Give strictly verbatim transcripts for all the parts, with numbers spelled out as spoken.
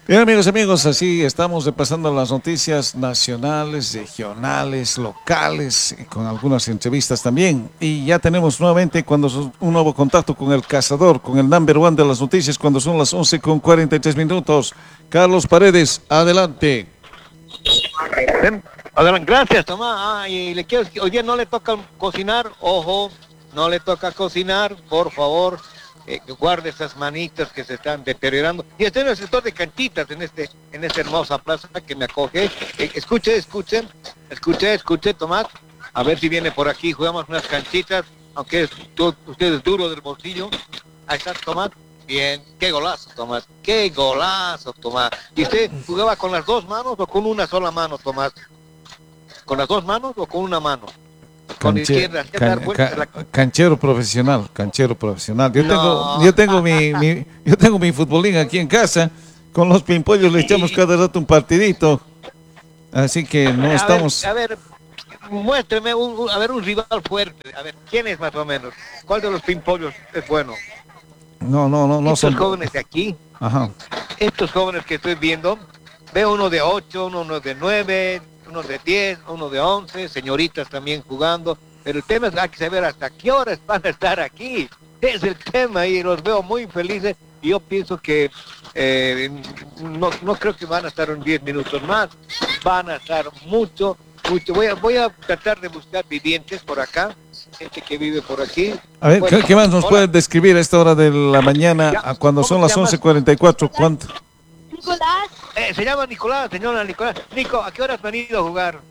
Bien, amigos y amigos, así estamos repasando las noticias nacionales, regionales, locales, y con algunas entrevistas también. Y ya tenemos nuevamente cuando un nuevo contacto con el cazador, con el number one de las noticias, cuando son las once con cuarenta y tres minutos. Carlos Paredes, adelante. Adelante, gracias, Tomás. Ah, y le quiero decir, hoy día no le toca cocinar, ojo, no le toca cocinar, por favor. Eh, guarde esas manitas que se están deteriorando. Y estoy en el sector de canchitas, en este, en esta hermosa plaza que me acoge. Eh, escuche, escuchen, escuche, escuche, Tomás. A ver si viene por aquí, jugamos unas canchitas, aunque es, tú, usted es duro del bolsillo. Ahí está, Tomás. Bien, qué golazo, Tomás. Qué golazo, Tomás. ¿Y usted jugaba con las dos manos o con una sola mano, Tomás? ¿Con las dos manos o con una mano? Con Canche, izquierda. can, can, la... Canchero profesional, canchero profesional. Yo no. tengo, yo tengo mi, mi, yo tengo mi futbolín aquí en casa. Con los pimpollos le echamos cada rato un partidito. Así que no a estamos. Ver, a ver, muéstreme un, un, a ver un rival fuerte. A ver, ¿quién es más o menos? ¿Cuál de los pimpollos es bueno? No, no, no, no Estos son jóvenes de aquí. Ajá. Estos jóvenes que estoy viendo, veo uno de ocho, uno de nueve, uno de diez, uno de once, señoritas también jugando, pero el tema es hay que saber hasta qué horas van a estar aquí, es el tema y los veo muy felices y yo pienso que eh, no, no creo que van a estar en diez minutos más, van a estar mucho, mucho, voy a, voy a tratar de buscar vivientes por acá, gente que vive por aquí. A ver, bueno, ¿qué, ¿qué más nos puedes describir a esta hora de la mañana, ya, a cuando son las once cuarenta y cuatro? ¿Cuánto? Nicolás. Eh, se llama Nicolás, señora Nicolás. Nico, ¿a qué hora has venido a jugar?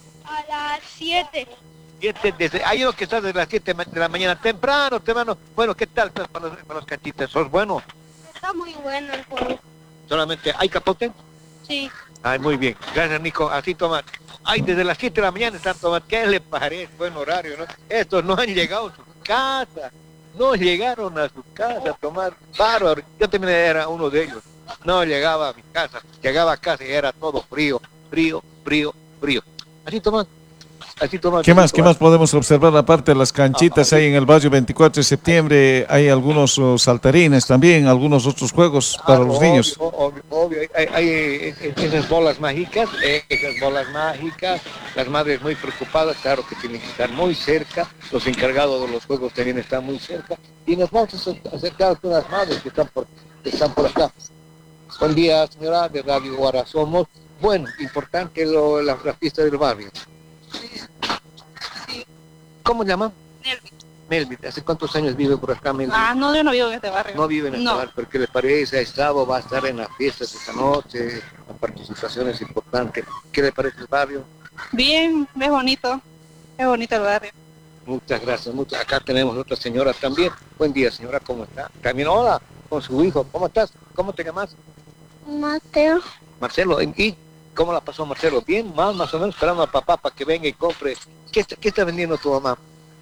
A las siete. Siete, desde, hay uno que está desde las siete de la mañana, temprano, temprano. Bueno, ¿qué tal estás para los, para los canchitas? ¿Sos bueno? Está muy bueno el juego. ¿Solamente hay capote? Sí. Ay, muy bien. Gracias, Nico. Así, Tomás. Ay, desde las siete de la mañana están tomando. ¿Qué le parece? Buen horario, ¿no? Estos no han llegado a su casa. No llegaron a su casa a tomar bárbaro. Yo también era uno de ellos. No llegaba a mi casa. Llegaba a casa y era todo frío, frío, frío, frío. Así, Tomás. Así, Tomás. ¿Qué más? ¿Qué más podemos observar? Aparte de las canchitas, ah, ahí en el barrio veinticuatro de septiembre, hay algunos uh, saltarines también, algunos otros juegos para ah, los obvio, niños. Obvio, obvio. Hay, hay esas bolas mágicas, esas bolas mágicas, las madres muy preocupadas, claro que tienen que estar muy cerca, los encargados de los juegos también están muy cerca, y nos vamos a acercar con las madres que están por, que están por acá. Buen día, señora, de Radio Guara somos. Bueno, importante lo, la, la fiesta del barrio. ¿Cómo se llama? Melvin. Melvin, ¿hace cuántos años vive por acá, Melvin? Ah, no, yo no vivo en este barrio. No vive en este no. barrio, pero ¿qué le parece? Ha estado, va a estar en las fiestas esta noche, la participación es importante. ¿Qué le parece el barrio? Bien, es bonito, es bonito el barrio. Muchas gracias, muchas. Acá tenemos otra señora también. Buen día, señora, ¿cómo está? También, hola, con su hijo. ¿Cómo estás? ¿Cómo te llamas? Mateo. Marcelo, ¿y cómo la pasó Marcelo? Bien, más, más o menos, esperando a papá para que venga y compre. ¿Qué está, qué está vendiendo tu mamá?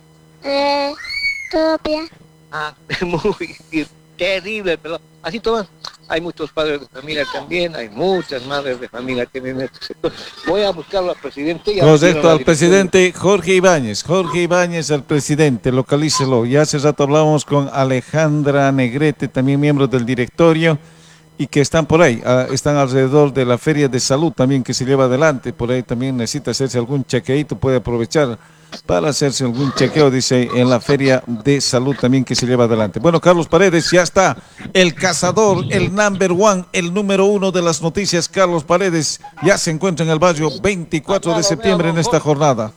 Eh, todo bien. Ah, muy bien, terrible, pero así Tomás. Hay muchos padres de familia también, hay muchas madres de familia que viven en este sector. Voy a buscarlo al presidente. Y Correcto, al presidente Jorge Ibáñez. Jorge Ibáñez, al presidente, localícelo. Ya hace rato hablábamos con Alejandra Negrete, también miembro del directorio, y que están por ahí, uh, están alrededor de la feria de salud también que se lleva adelante. Por ahí también necesita hacerse algún chequeito, puede aprovechar para hacerse algún chequeo, dice, en la feria de salud también que se lleva adelante. Bueno, Carlos Paredes, ya está el cazador, el number one, el número uno de las noticias. Carlos Paredes ya se encuentra en el barrio veinticuatro de septiembre en esta jornada.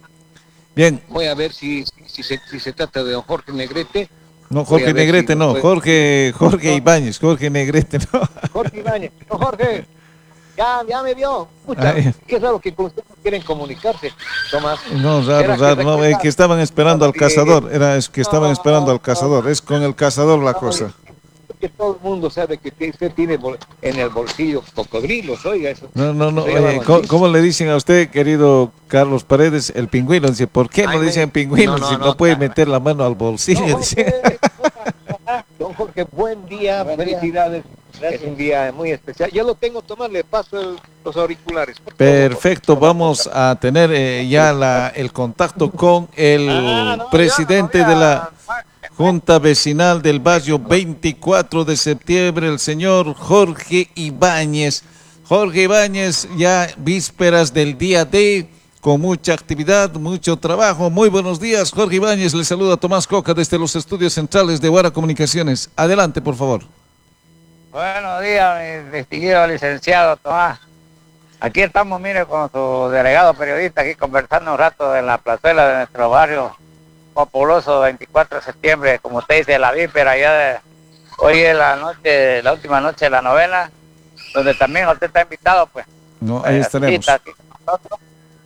Bien. Voy a ver si, si, se, si se trata de don Jorge Negrete. No, Jorge Negrete si no, puede... Jorge, Jorge Ibáñez, Jorge Negrete no. Jorge Ibáñez, no, Jorge. Ya, ya me vio. Pucha, qué raro que con usted no quieren comunicarse, Tomás. No, raro, raro, no, es que estaban esperando al cazador, era es que estaban esperando al cazador, es con el cazador la cosa. Que todo el mundo sabe que usted tiene en el bolsillo cocodrilos, oiga eso. No, no, no, oye, ¿cómo, ¿cómo le dicen a usted, querido Carlos Paredes, el pingüino? Dice, ¿por qué no dicen pingüino no, no, si no, no puede no, meter la mano al bolsillo? Don Jorge, don Jorge, buen día, buen felicidades. Día. Es un día muy especial. Ya lo tengo, Tomás, le paso el, los auriculares. Perfecto, vamos a tener eh, ya la, el contacto con el ah, no, presidente no, de la Junta Vecinal del Barrio veinticuatro de septiembre, el señor Jorge Ibáñez. Jorge Ibáñez, ya vísperas del día D, con mucha actividad, mucho trabajo. Muy buenos días, Jorge Ibáñez. Le saluda Tomás Coca desde los estudios centrales de Guara Comunicaciones. Adelante, por favor. Buenos días, mi distinguido licenciado Tomás. Aquí estamos, mire, con su delegado periodista, aquí conversando un rato en la plazuela de nuestro barrio populoso, veinticuatro de septiembre, como usted dice, la víspera, ya de, hoy es la noche, la última noche de la novena, donde también usted está invitado, pues. No, ahí estaremos. Aquí con nosotros.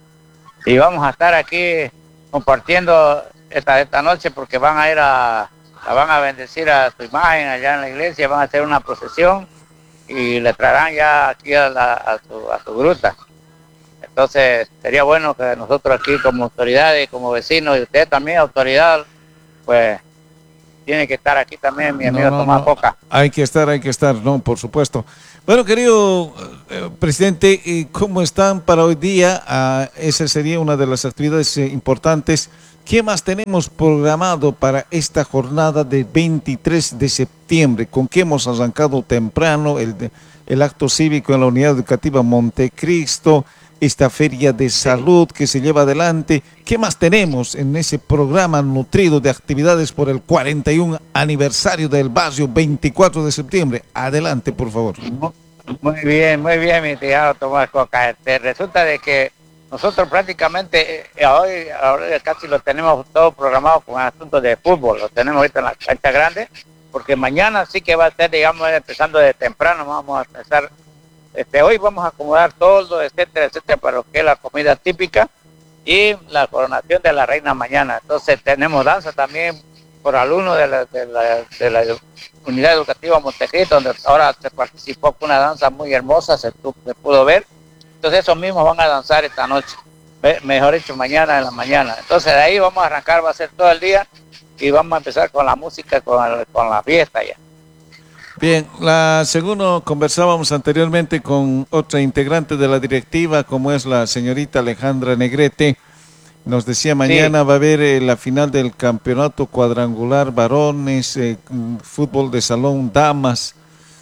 Y vamos a estar aquí compartiendo esta, esta noche porque van a ir a, la van a bendecir a su imagen allá en la iglesia, van a hacer una procesión y le traerán ya aquí a, la, a, su, a su gruta. Entonces sería bueno que nosotros aquí como autoridades, como vecinos, y usted también autoridad, pues tiene que estar aquí también, mi amigo no, no, Tomás no. Coca. Hay que estar, hay que estar, no, por supuesto. Bueno, querido eh, presidente, ¿cómo están para hoy día? Ah, esa sería una de las actividades eh, importantes. ¿Qué más tenemos programado para esta jornada del veintitrés de septiembre? ¿Con qué hemos arrancado temprano el, el acto cívico en la Unidad Educativa Montecristo? Esta feria de salud que se lleva adelante. ¿Qué más tenemos en ese programa nutrido de actividades por el cuarenta y un aniversario del barrio veinticuatro de septiembre? Adelante, por favor. Muy bien, muy bien, mi tío Tomás Coca. Este, resulta de que nosotros prácticamente eh, hoy ahora casi lo tenemos todo programado con asuntos de fútbol. Lo tenemos ahorita en la cancha grande, porque mañana sí que va a ser, digamos, empezando de temprano. Vamos a empezar. Este, hoy vamos a acomodar todo, etcétera, etcétera, para lo que es la comida típica y la coronación de la reina mañana. Entonces tenemos danza también por alumnos de la, de la, de la Unidad Educativa Montecristo, donde ahora se participó con una danza muy hermosa, se, se pudo ver. Entonces esos mismos van a danzar esta noche, mejor dicho, mañana en la mañana. Entonces de ahí vamos a arrancar, va a ser todo el día y vamos a empezar con la música, con, el, con la fiesta ya. Bien, la, según conversábamos anteriormente con otra integrante de la directiva, como es la señorita Alejandra Negrete, nos decía mañana sí. Va a haber eh, la final del campeonato cuadrangular varones, eh, fútbol de salón, damas,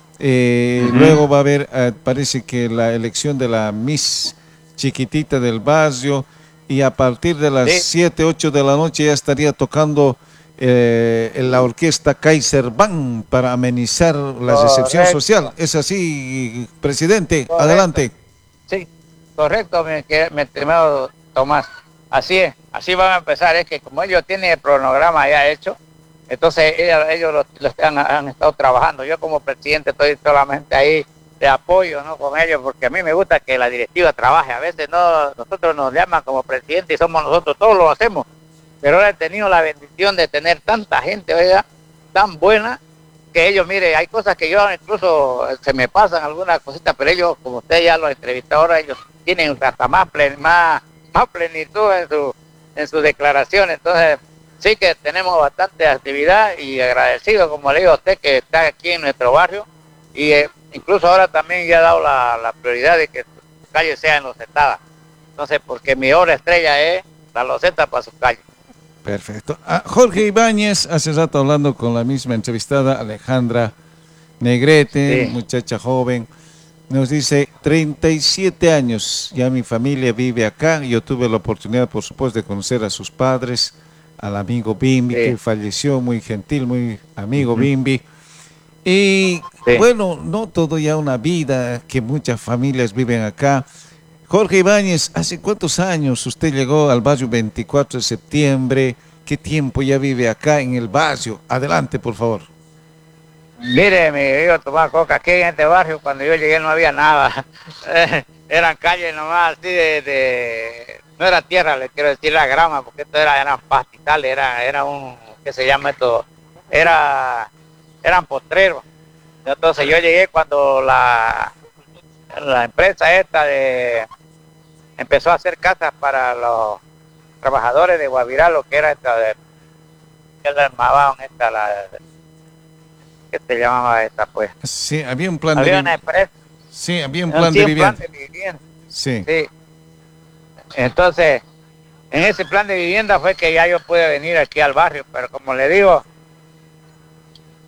eh, uh-huh. Luego va a haber, eh, parece que la elección de la Miss Chiquitita del barrio, y a partir de las sí. siete, ocho de la noche ya estaría tocando Eh, en la orquesta Kaiser Band para amenizar la correcto. Recepción social. ¿Es así, presidente? Correcto. Adelante. Sí, correcto, mi, mi estimado Tomás. Así es, así van a empezar. Es que como ellos tienen el cronograma ya hecho, entonces ellos, ellos lo, lo han, han estado trabajando. Yo como presidente estoy solamente ahí de apoyo, ¿no?, con ellos, porque a mí me gusta que la directiva trabaje. A veces no, nosotros nos llaman como presidente y somos nosotros, todos lo hacemos. Pero ahora he tenido la bendición de tener tanta gente, oiga, tan buena, que ellos, mire, hay cosas que yo incluso se me pasan algunas cositas, pero ellos, como usted ya lo ha entrevistado ahora, ellos tienen hasta más, plen, más, más plenitud en su, en su declaración. Entonces, sí que tenemos bastante actividad y agradecido, como le digo a usted, que está aquí en nuestro barrio. Y eh, incluso ahora también ya ha dado la, la prioridad de que su calle sea en Losetada. Entonces, porque mi obra estrella es la loseta para su calle. Perfecto. Ah, Jorge Ibáñez, hace rato hablando con la misma entrevistada, Alejandra Negrete, sí. Muchacha joven, nos dice, treinta y siete años, ya mi familia vive acá, yo tuve la oportunidad, por supuesto, de conocer a sus padres, al amigo Bimbi, sí. que falleció, muy gentil, muy amigo uh-huh. Bimbi, y sí. bueno, no todo ya una vida, que muchas familias viven acá. Jorge Ibáñez, ¿hace cuántos años usted llegó al barrio veinticuatro de septiembre? ¿Qué tiempo ya vive acá en el barrio? Adelante, por favor. Mire, mi amigo Tomás Coca, aquí en este barrio cuando yo llegué no había nada. Eran calles nomás así de, de... No era tierra, le quiero decir la grama, porque esto era, eran pastizales, era, era un... ¿Qué se llama esto? Era... Eran postreros. Entonces yo llegué cuando la... La empresa esta de... empezó a hacer casas para los trabajadores de Guavirá, lo que era esta de, que la llamaban esta, la, ¿qué se llamaba esta pues? Sí, había un plan había de una empresa. Sí, había un plan, sí, de, un vivienda. plan de vivienda. Sí. Sí. Entonces, en ese plan de vivienda fue que ya yo pude venir aquí al barrio, pero como le digo,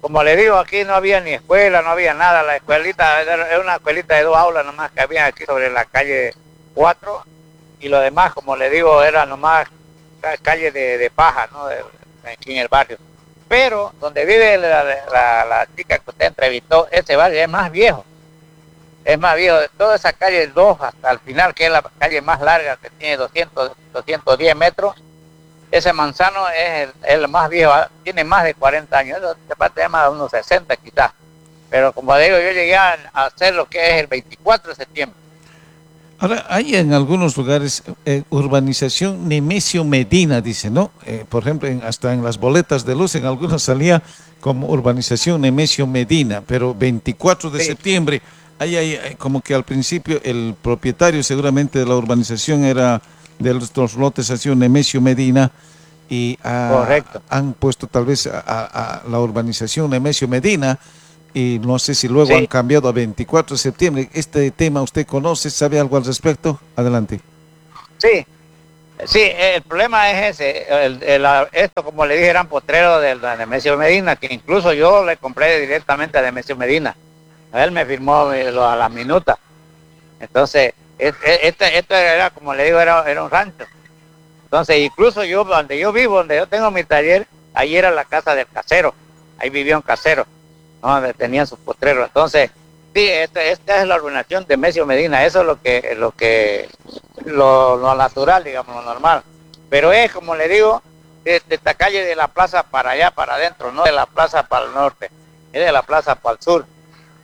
como le digo, aquí no había ni escuela, no había nada. La escuelita era una escuelita de dos aulas nomás que había aquí sobre la calle cuatro, y lo demás, como le digo, era nomás calle de, de paja, ¿no? De, aquí en el barrio. Pero donde vive la, la, la chica que usted entrevistó, ese barrio es más viejo. Es más viejo. De toda esa calle dos hasta el final, que es la calle más larga, que tiene doscientos, doscientos diez metros, ese manzano es el, el más viejo, tiene más de cuarenta años. Esa parte de más de unos sesenta quizás. Pero como digo, yo llegué a hacer lo que es el veinticuatro de septiembre. Ahora, hay en algunos lugares eh, urbanización Nemesio Medina, dice, ¿no? Eh, por ejemplo, en, hasta en las boletas de luz, en algunas salía como urbanización Nemesio Medina, pero veinticuatro de septiembre, ahí hay como que al principio el propietario seguramente de la urbanización era de los, los lotes así, Nemesio Medina, y ah, han puesto tal vez a, a, a la urbanización Nemesio Medina, y no sé si luego sí. han cambiado a veinticuatro de septiembre. Este tema usted conoce, ¿sabe algo al respecto? Adelante. Sí, sí, el problema es ese, el, el, esto como le dije eran potreros de, de Nemesio Medina, que incluso yo le compré directamente a Nemesio Medina, él me firmó lo, a la minuta. Entonces, este, esto era, como le digo, era, era un rancho. Entonces, incluso yo, donde yo vivo, donde yo tengo mi taller, ahí era la casa del casero, ahí vivía un casero, ¿no? Donde tenían sus potreros. Entonces, sí, esta, esta es la urbanización de Nemesio Medina, eso es lo que, lo que, lo, lo natural, digamos, lo normal. Pero es, como le digo, de, de esta calle de la plaza para allá, para adentro, no de la plaza para el norte, es de la plaza para el sur.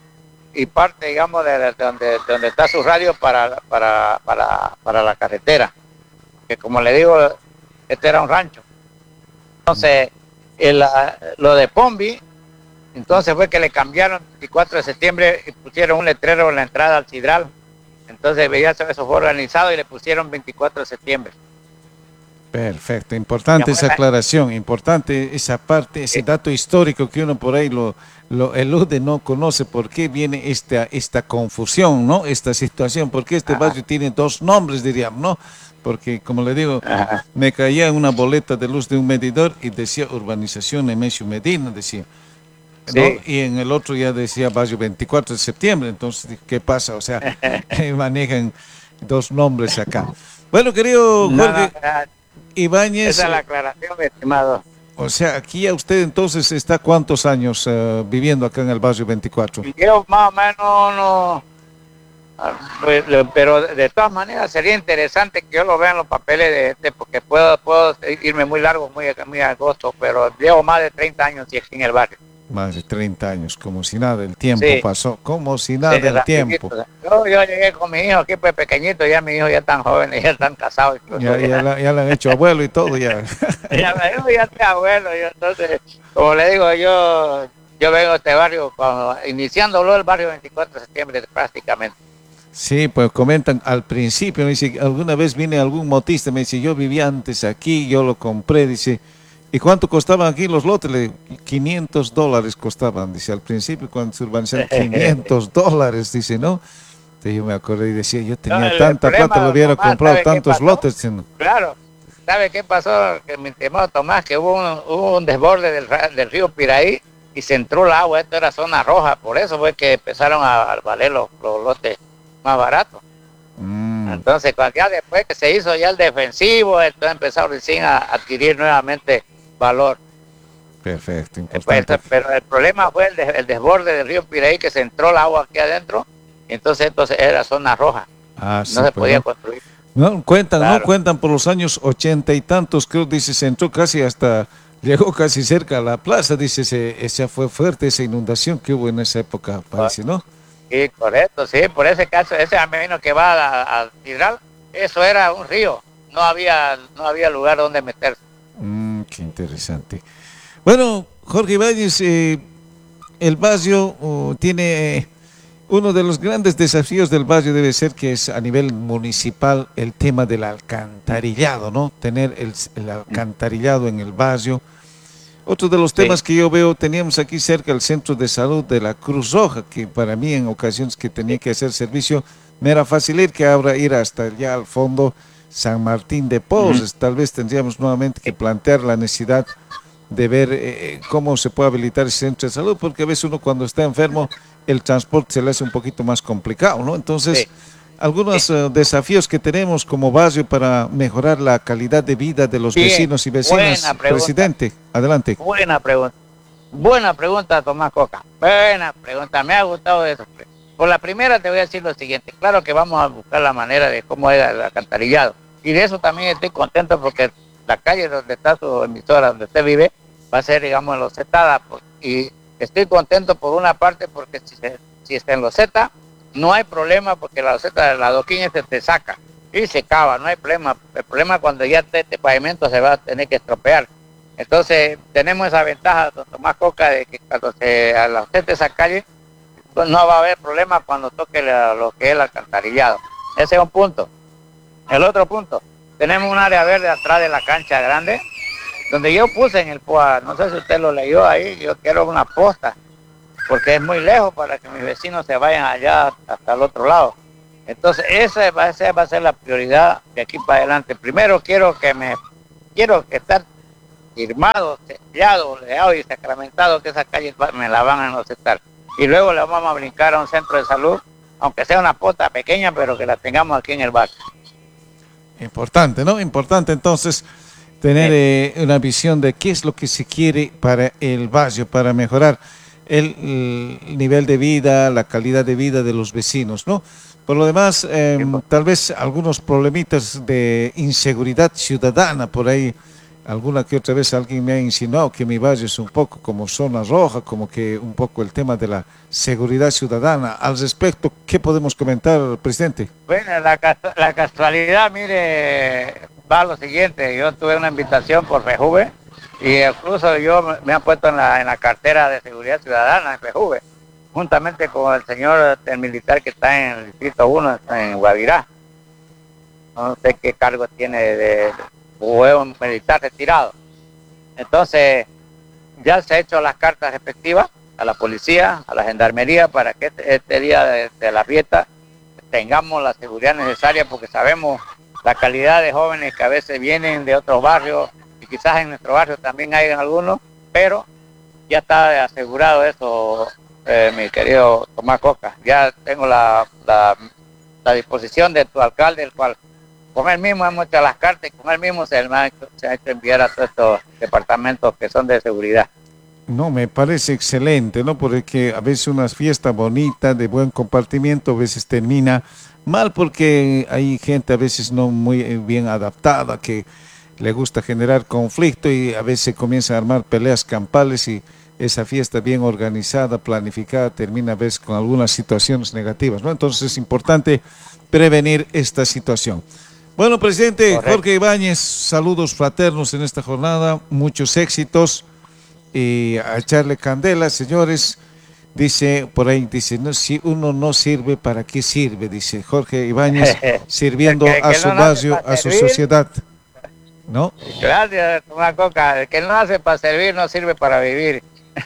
Y parte, digamos, de, de, donde, de donde está su radio para, para, para, para la carretera. Que como le digo, este era un rancho. Entonces, el, lo de Pombi, entonces fue que le cambiaron el veinticuatro de septiembre y pusieron un letrero en la entrada al Sidral. Entonces veía eso fue organizado y le pusieron veinticuatro de septiembre. Perfecto, importante esa aclaración, importante esa parte, ese dato histórico que uno por ahí lo, lo elude, no conoce por qué viene esta, esta confusión, ¿no? Esta situación, porque este Ajá. barrio tiene dos nombres, diríamos, ¿no? Porque, como le digo, Ajá. me caía en una boleta de luz de un medidor y decía urbanización Nemesio Medina, decía. ¿no? Sí. Y en el otro ya decía barrio veinticuatro de septiembre, entonces, ¿qué pasa? O sea, manejan dos nombres acá. Bueno, querido Jorge no, no, Ibáñez. Esa es la aclaración, mi estimado. O sea, aquí a usted entonces está ¿cuántos años uh, viviendo acá en el barrio veinticuatro? Yo más o menos no, pero de todas maneras sería interesante que yo lo vea en los papeles de este, porque puedo, puedo irme muy largo, muy, muy agosto, pero llevo más de treinta años aquí en el barrio. Más de treinta años, como si nada, el tiempo sí. pasó, como si nada, el tiempo. Yo, yo llegué con mi hijo aquí pues pequeñito, ya mi hijo ya tan joven, ya están casados. Ya, ya, ya, la, ya le han hecho abuelo y todo ya. ya me dijo, ya estoy abuelo, yo, entonces, como le digo, yo yo vengo a este barrio, cuando, iniciándolo el barrio veinticuatro de septiembre prácticamente. Sí, pues comentan al principio, me dice, alguna vez viene algún motista, me dice, yo vivía antes aquí, yo lo compré, dice, ¿y cuánto costaban aquí los lotes? Le, quinientos dólares costaban, dice, al principio cuando se urbanizaron, quinientos dólares, dice, ¿no? Entonces yo me acordé y decía, yo tenía no, tanta problema, plata, lo hubiera Tomás, comprado tantos lotes. Sino... Claro, ¿sabe qué pasó? Que mi estimado Tomás, que hubo un, hubo un desborde del, del río Piraí y se entró el agua, esto era zona roja, por eso fue que empezaron a, a valer los, los lotes más baratos. Mm. Entonces, ya después que se hizo ya el defensivo, entonces empezaron recién a adquirir nuevamente valor. Perfecto, importante. Después, pero el problema fue el, de, el desborde del río Piraí, que se entró el agua aquí adentro, y entonces entonces era zona roja. Ah, no sí, se pues podía no. construir. No, cuentan, claro. no cuentan por los años ochenta y tantos, creo, dice, se entró casi hasta, llegó casi cerca a la plaza, dice, se, esa fue fuerte esa inundación que hubo en esa época, parece, ¿no? Sí, correcto, sí, por ese caso, ese camino que va al Sidral, eso era un río, no había, no había lugar donde meterse. Mm, qué interesante. Bueno, Jorge Ibáñez, eh, el barrio oh, tiene, uno de los grandes desafíos del barrio debe ser que es a nivel municipal el tema del alcantarillado, ¿no? Tener el, el alcantarillado en el barrio. Otro de los temas sí. que yo veo, teníamos aquí cerca el centro de salud de la Cruz Roja, que para mí en ocasiones que tenía que hacer servicio, me era fácil ir, que ahora ir hasta allá al fondo San Martín de Porres. Uh-huh. Tal vez tendríamos nuevamente que plantear la necesidad de ver eh, cómo se puede habilitar ese centro de salud, porque a veces uno cuando está enfermo el transporte se le hace un poquito más complicado, ¿no? Entonces, Sí, algunos sí. eh, desafíos que tenemos como barrio para mejorar la calidad de vida de los Bien, vecinos y vecinas. buena pregunta, Presidente, adelante. buena pregunta. Buena pregunta, Tomás Coca. Buena pregunta, me ha gustado eso. Por la primera te voy a decir lo siguiente. Claro que vamos a buscar la manera de cómo es el alcantarillado. Y de eso también estoy contento porque la calle donde está su emisora, donde usted vive, va a ser, digamos, en Losetada. Pues, y estoy contento por una parte porque si, se, si está en Loseta, no hay problema porque la Loseta, la adoquín este te saca y se cava, no hay problema. El problema es cuando ya este, este pavimento se va a tener que estropear. Entonces, tenemos esa ventaja, don Tomás Coca, de que cuando se a la usted esa calle, pues no va a haber problema cuando toque la, lo que es el alcantarillado. Ese es un punto. El otro punto, tenemos un área verde atrás de la cancha grande, donde yo puse en el P O A, no sé si usted lo leyó ahí, yo quiero una posta, porque es muy lejos para que mis vecinos se vayan allá hasta el otro lado. Entonces, esa va a ser, va a ser la prioridad de aquí para adelante. Primero quiero que me, quiero que estar firmado, sellado, leado y sacramentado que esas calles me la van a nocetar. Y luego le vamos a brincar a un centro de salud, aunque sea una posta pequeña, pero que la tengamos aquí en el barrio. Importante, ¿no? Importante entonces tener eh, una visión de qué es lo que se quiere para el barrio, para mejorar el, el nivel de vida, la calidad de vida de los vecinos, ¿no? Por lo demás, eh, tal vez algunos problemitas de inseguridad ciudadana por ahí. Alguna que otra vez alguien me ha insinuado que mi barrio es un poco como zona roja, como que un poco el tema de la seguridad ciudadana. Al respecto, ¿qué podemos comentar, presidente? Bueno, la, la casualidad, mire, va a lo siguiente. Yo tuve una invitación por FEJUVE y incluso yo me, me han puesto en la, en la cartera de seguridad ciudadana en FEJUVE, juntamente con el señor el militar que está en el distrito uno, en Guavirá. No sé qué cargo tiene de... de o es un militar retirado. Entonces, ya se han hecho las cartas respectivas a la policía, a la gendarmería, para que este, este día de, de la fiesta tengamos la seguridad necesaria, porque sabemos la calidad de jóvenes que a veces vienen de otros barrios, y quizás en nuestro barrio también hay algunos, pero ya está asegurado eso, eh, mi querido Tomás Coca. Ya tengo la, la, la disposición de tu alcalde, el cual con él mismo hemos hecho las cartas y con él mismo se, se ha hecho enviar a todos estos departamentos que son de seguridad. No, me parece excelente, ¿no? Porque a veces una fiesta bonita, de buen compartimiento, a veces termina mal porque hay gente a veces no muy bien adaptada, que le gusta generar conflicto y a veces comienzan a armar peleas campales y esa fiesta bien organizada, planificada, termina a veces con algunas situaciones negativas, ¿no? Entonces es importante prevenir esta situación. Bueno, presidente Correcto. Jorge Ibáñez, saludos fraternos en esta jornada, muchos éxitos y a echarle candela, señores. Dice, por ahí dice, no, si uno no sirve, ¿para qué sirve? Dice Jorge Ibáñez, sirviendo que, que a su no barrio, a su sociedad. ¿No? Gracias, Tomás Coca. El que no hace para servir, no sirve para vivir.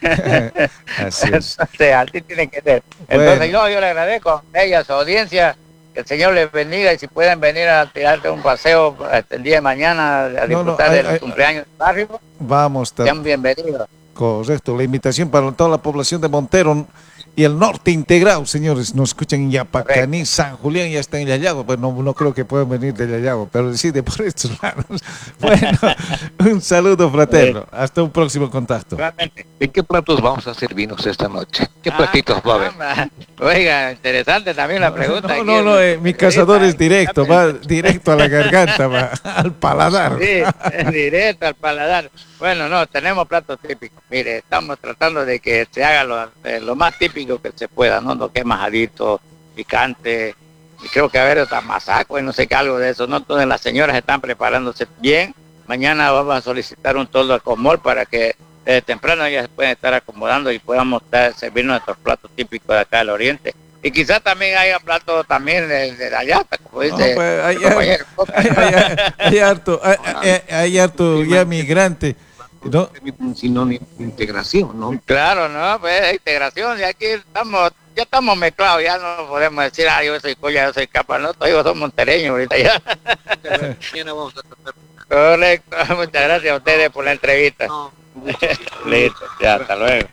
Así es. Entonces, así tiene que ser. Bueno. Entonces, yo, yo le agradezco a ella, a su audiencia. Que el Señor les bendiga y si pueden venir a tirarte un paseo el día de mañana a disfrutar no, no, hay, del hay, cumpleaños del barrio, vamos, sean bienvenidos. Correcto, la invitación para toda la población de Montero y el norte integrado, señores, nos escuchan en Yapacaní, Correcto. San Julián, ya está en Yayago, pues no, no creo que puedan venir de Yayago, pero sí de por estos lados. Bueno, un saludo fraterno, hasta un próximo contacto. Realmente. ¿En qué platos vamos a servirnos esta noche? ¿Qué ah, platitos va a haber? Oiga, interesante también la pregunta. No, no, no, no eh, mi cazador es directo, va directo a la garganta, va al paladar. Sí, directo al paladar. Bueno, no, tenemos platos típicos. Mire, estamos tratando de que se haga lo, eh, lo más típico que se pueda, ¿no? Lo que es majadito, picante, y creo que a ver, hasta masaco y no sé qué, algo de eso, ¿no? Todas las señoras están preparándose bien. Mañana vamos a solicitar un toldo de comol para que desde temprano ellas se puedan estar acomodando y podamos estar, servir nuestros platos típicos de acá del oriente. Y quizás también haya platos también de, de allá, como dice. No, pues, hay, hay, hay, hay harto, hay, hay, hay harto ya migrante. ¿No? Un sinónimo de integración, ¿no? Claro, no, pues integración, y aquí estamos, ya estamos mezclados, ya no podemos decir, ah, yo soy Coya, yo soy Capa, no, todos somos montereños ahorita ya. Mañana vamos a tratar. Correcto, muchas gracias a ustedes por la entrevista. No. Listo, ya, hasta luego.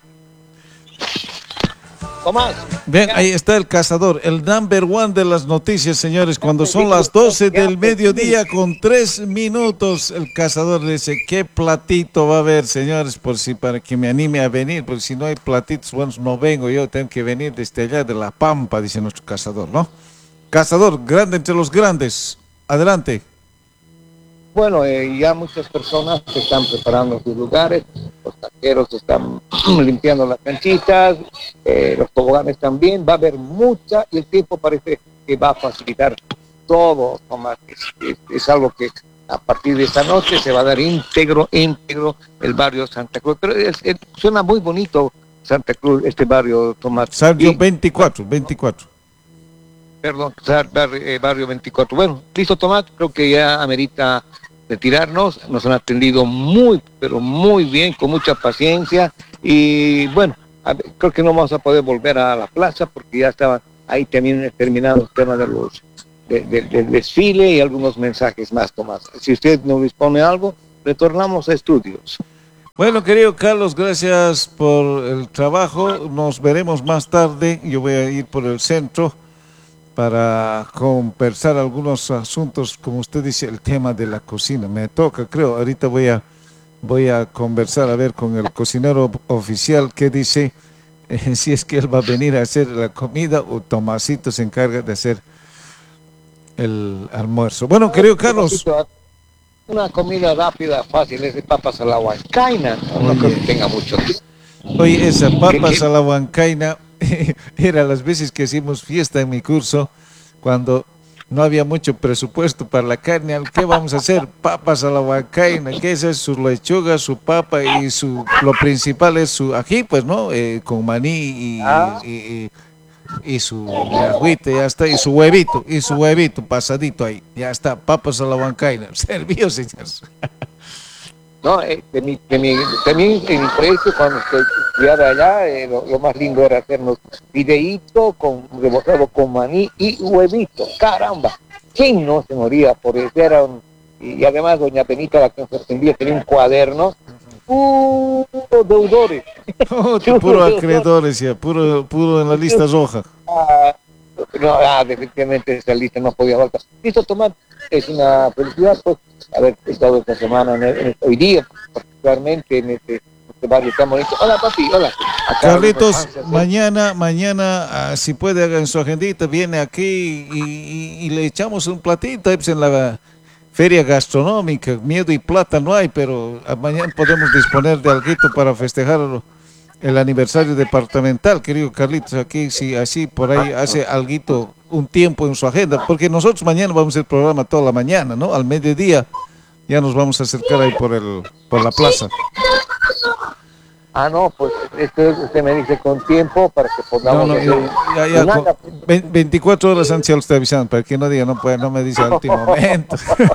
Tomás. Bien, ahí está el cazador, el number one de las noticias, señores. Cuando son las doce del mediodía con tres minutos, el cazador dice, ¿qué platito va a haber, señores? Por si, para que me anime a venir, porque si no hay platitos, bueno, no vengo yo, tengo que venir desde allá de La Pampa, dice nuestro cazador, ¿no? Cazador, grande entre los grandes. Adelante. Bueno, eh, ya muchas personas se están preparando sus lugares, los taqueros están limpiando las canchitas, eh, los toboganes también, va a haber mucha, y el tiempo parece que va a facilitar todo, Tomás. Es, es, es algo que a partir de esta noche se va a dar íntegro, íntegro el barrio Santa Cruz, pero es, es, suena muy bonito Santa Cruz, este barrio, Tomás. Sergio Y, veinticuatro, veinticuatro. Perdón, barrio, eh, barrio veinticuatro. Bueno, listo, Tomás, creo que ya amerita retirarnos. Nos han atendido muy, pero muy bien, con mucha paciencia. Y bueno, a ver, creo que no vamos a poder volver a la plaza porque ya estaban ahí también terminados el tema de los, de, de, del desfile y algunos mensajes más, Tomás. Si usted nos dispone algo, retornamos a estudios. Bueno, querido Carlos, gracias por el trabajo. Nos veremos más tarde. Yo voy a ir por el centro para conversar algunos asuntos, como usted dice, el tema de la cocina. Me toca, creo. Ahorita voy a, voy a conversar, a ver, con el cocinero oficial qué dice, eh, si es que él va a venir a hacer la comida o Tomasito se encarga de hacer el almuerzo. Bueno, querido Carlos. Una comida rápida, fácil, es de papas a la huancaina. No creo que tenga mucho tiempo. Oye, esa papas a la huancaina era las veces que hicimos fiesta en mi curso, cuando no había mucho presupuesto para la carne. ¿Qué vamos a hacer? Papas a la huancaina. ¿Qué es eso? Su lechuga, su papa y su, lo principal es su ají, pues, ¿no? Eh, con maní y, Ah. y, y, y su agüita, ya está, y su huevito, y su huevito pasadito ahí, ya está, papas a la huancaina, servido, señores. No, eh, de mi, de mi, también en mi colegio, cuando estudiaba allá, eh, lo, lo más lindo era hacernos videíto con rebozado con maní y huevito. Caramba, ¿quién no se moría por eso? Era un, y además doña Benita, la que nos atendía, tenía un cuaderno, puro deudores. Oh, puro acreedores, ya, puro, puro en la lista roja. Ah, no, ah, definitivamente esa lista no podía faltar. Listo, Tomás, es una felicidad, pues, haber estado esta semana, en el, en el, hoy día, particularmente en este, este barrio tan bonito. Hola, papi, hola. Acá Carlitos, mañana, mañana, ah, si puede, haga en su agendita, viene aquí y, y, y le echamos un platito, pues, en la feria gastronómica. Miedo y plata no hay, pero mañana podemos disponer de alguito para festejar el aniversario departamental, querido Carlitos. Aquí, si así por ahí hace alguito, un tiempo en su agenda, porque nosotros mañana vamos a hacer programa toda la mañana, ¿no? Al mediodía ya nos vamos a acercar ahí por el por la plaza. Ah, no, pues esto usted me dice con tiempo para que podamos no, no, hacer ya, ya, nada. con veinticuatro horas antes ya lo estoy avisando, para que no diga, no puede, no me dice al último momento.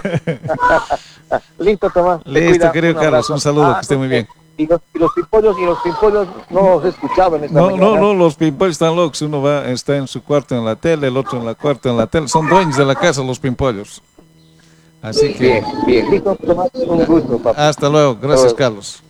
Listo, Tomás. Listo, querido Carlos, un saludo, ah, que esté muy bien. Y los, y los pimpollos, y los pimpollos no los escuchaban esta No, mañana. no, no, los pimpollos están locos. Uno va, está en su cuarto en la tele, el otro en la cuarto en la tele. Son dueños de la casa los pimpollos. Así que... Bien, bien. Listo, Tomás, un gusto, papá. Hasta luego. Gracias, Carlos.